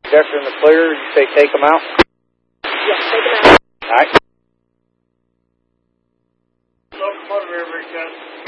After in the clear, you say take them out? Yes, take them out. All right. Locomotive air brake test.